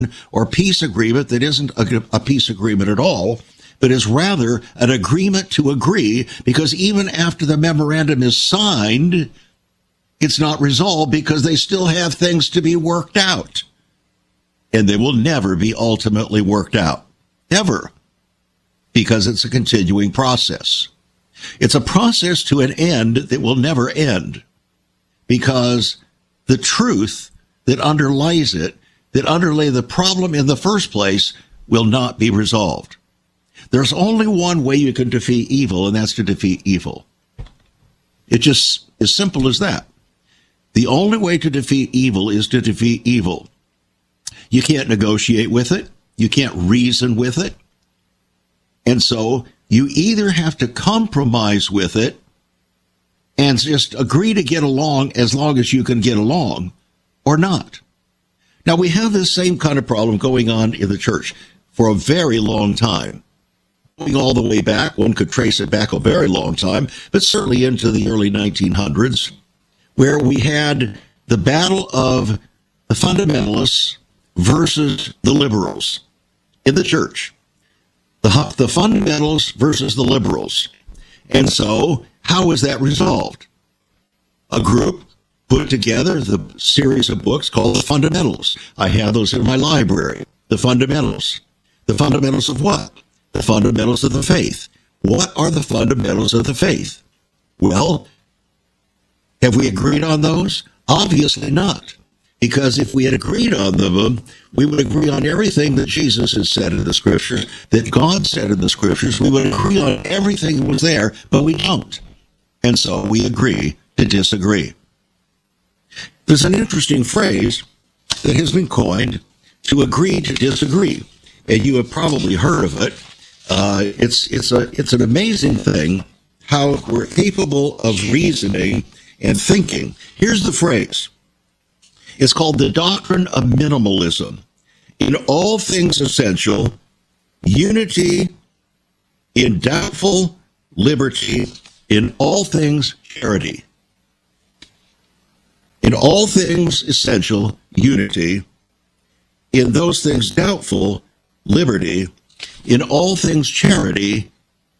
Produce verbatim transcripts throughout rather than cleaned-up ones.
or peace agreement that isn't a, a peace agreement at all, but is rather an agreement to agree, because even after the memorandum is signed, it's not resolved because they still have things to be worked out. And they will never be ultimately worked out, ever, because it's a continuing process. It's a process to an end that will never end, because the truth that underlies it, that underlay the problem in the first place, will not be resolved. There's only one way you can defeat evil, and that's to defeat evil. It's just as simple as that. The only way to defeat evil is to defeat evil. You can't negotiate with it. You can't reason with it. And so you either have to compromise with it and just agree to get along as long as you can get along, or not. Now, we have this same kind of problem going on in the church for a very long time. Going all the way back, one could trace it back a very long time, but certainly into the early nineteen hundreds, where we had the battle of the fundamentalists versus the liberals in the church. The, the fundamentals versus the liberals. And so, how was that resolved? A group put together the series of books called The Fundamentals. I have those in my library. The Fundamentals. The fundamentals of what? The fundamentals of the faith. What are the fundamentals of the faith? Well, have we agreed on those? Obviously not. Because if we had agreed on them, we would agree on everything that Jesus has said in the Scriptures, that God said in the Scriptures. We would agree on everything that was there, but we don't. And so we agree to disagree. There's an interesting phrase that has been coined, to agree to disagree. And you have probably heard of it. Uh, it's, it's, a, it's an amazing thing how we're capable of reasoning and thinking. Here's the phrase. It's called the doctrine of minimalism. In all things essential, unity; in doubtful, liberty; in all things, charity. In all things essential, unity; in those things doubtful, liberty; in all things, charity.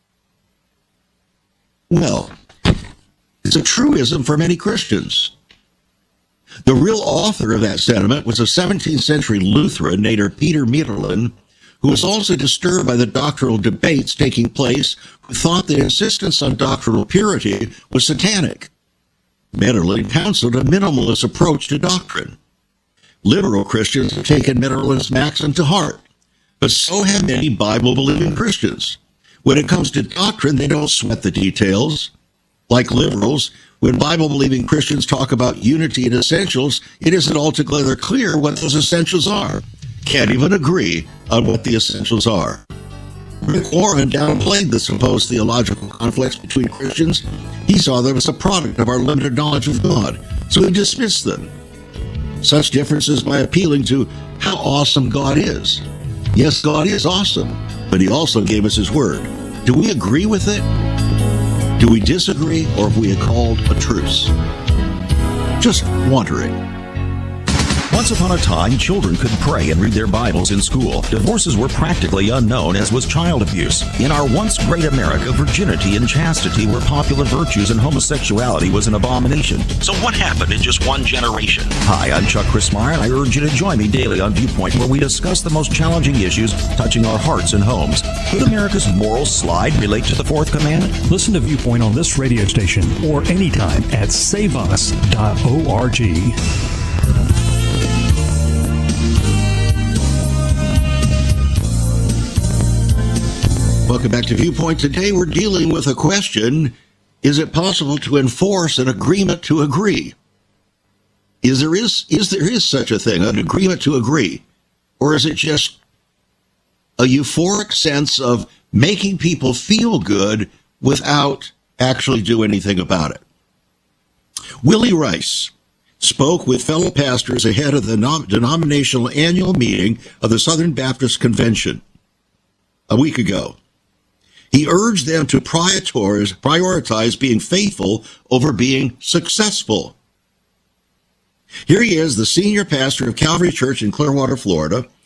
Well, it's a truism for many Christians. The real author of that sentiment was a seventeenth century Lutheran named Peter Mitterlin, who was also disturbed by the doctrinal debates taking place, who thought that insistence on doctrinal purity was satanic. Mitterlin counseled a minimalist approach to doctrine. Liberal Christians have taken Mitterlin's maxim to heart, but so have many Bible-believing Christians. When it comes to doctrine, they don't sweat the details. Like liberals, when Bible-believing Christians talk about unity and essentials, it isn't altogether clear what those essentials are. Can't even agree on what the essentials are. Rick Warren downplayed the supposed theological conflicts between Christians. He saw them as a product of our limited knowledge of God, so he dismissed them. Such differences by appealing to how awesome God is. Yes, God is awesome, but he also gave us his word. Do we agree with it? Do we disagree, or have we called a truce? Just wondering. Once upon a time, children could pray and read their Bibles in school. Divorces were practically unknown, as was child abuse. In our once great America, virginity and chastity were popular virtues, and homosexuality was an abomination. So what happened in just one generation? Hi, I'm Chuck Crismier, and I urge you to join me daily on Viewpoint, where we discuss the most challenging issues touching our hearts and homes. Could America's moral slide relate to the fourth commandment? Listen to Viewpoint on this radio station or anytime at save us dot org. Welcome back to Viewpoint. Today we're dealing with a question: is it possible to enforce an agreement to agree? Is there is is there is such a thing, an agreement to agree? Or is it just a euphoric sense of making people feel good without actually doing anything about it? Willie Rice spoke with fellow pastors ahead of the nom- denominational annual meeting of the Southern Baptist Convention a week ago. He urged them to prioritize, prioritize being faithful over being successful. Here he is, the senior pastor of Calvary Church in Clearwater, Florida,